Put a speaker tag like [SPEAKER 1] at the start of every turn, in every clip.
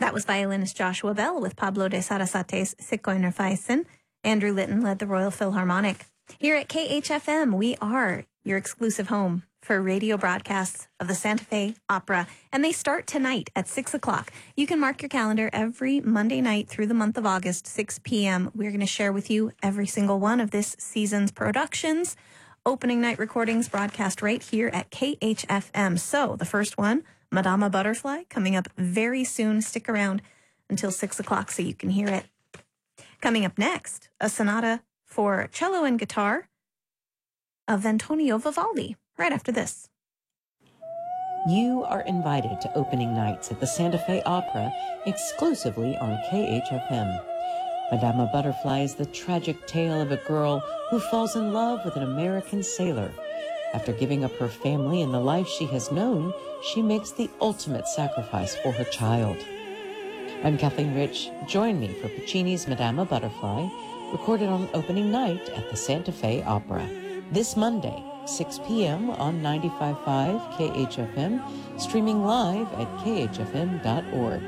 [SPEAKER 1] That was violinist Joshua Bell with Pablo de Sarasate's Zigeuner Weisen. Andrew Litton led the Royal Philharmonic. Here at KHFM, we are your exclusive home for radio broadcasts of the Santa Fe Opera, and they start tonight at 6 o'clock. You can mark your calendar every Monday night through the month of August, 6 p.m. We're going to share with you every single one of this season's productions. Opening night recordings broadcast right here at KHFM. So the first one, Madama Butterfly, coming up very soon. Stick around until 6 o'clock so you can hear it. Coming up next, a sonata for cello and guitar of Antonio Vivaldi, right after this.
[SPEAKER 2] You are invited to opening nights at the Santa Fe Opera exclusively on KHFM. Madama Butterfly is the tragic tale of a girl who falls in love with an American sailor. After giving up her family and the life she has known, she makes the ultimate sacrifice for her child. I'm Kathleen Rich. Join me for Puccini's Madama Butterfly, recorded on opening night at the Santa Fe Opera. This Monday, 6 p.m. on 95.5 KHFM, streaming live at khfm.org.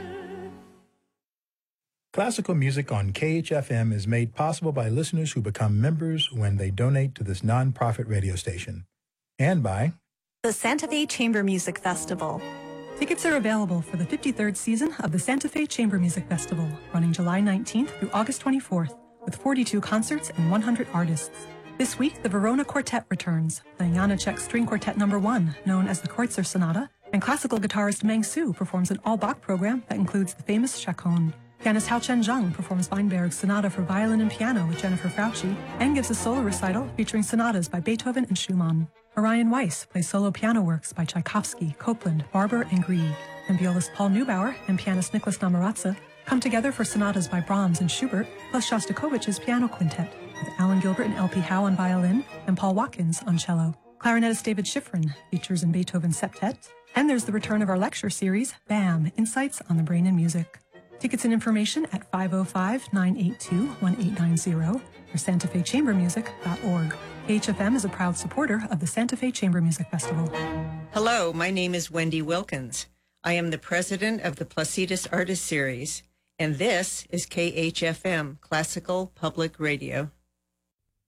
[SPEAKER 3] Classical music on KHFM is made possible by listeners who become members when they donate to this nonprofit radio station. And by
[SPEAKER 1] the Santa Fe Chamber Music Festival.
[SPEAKER 4] Tickets are available for the 53rd season of the Santa Fe Chamber Music Festival, running July 19th through August 24th, with 42 concerts and 100 artists. This week, the Verona Quartet returns, playing Janacek's String Quartet No. 1, known as the Kreutzer Sonata, and classical guitarist Meng Su performs an all-Bach program that includes the famous Chaconne. Pianist Hao Chen Zhang performs Weinberg's Sonata for violin and piano with Jennifer Frautschi, and gives a solo recital featuring sonatas by Beethoven and Schumann. Orion Weiss plays solo piano works by Tchaikovsky, Copland, Barber, and Grieg, and violist Paul Neubauer and pianist Nicholas Namaratsa come together for sonatas by Brahms and Schubert, plus Shostakovich's piano quintet, with Alan Gilbert and L.P. Howe on violin and Paul Watkins on cello. Clarinetist David Schifrin features in Beethoven's septet, and there's the return of our lecture series, BAM, Insights on the Brain and Music. Tickets and information at 505-982-1890 or santafechambermusic.org. KHFM is a proud supporter of the Santa Fe Chamber Music Festival.
[SPEAKER 5] Hello, my name is Wendy Wilkins. I am the president of the Placitas Artist Series, and this is KHFM, Classical Public Radio.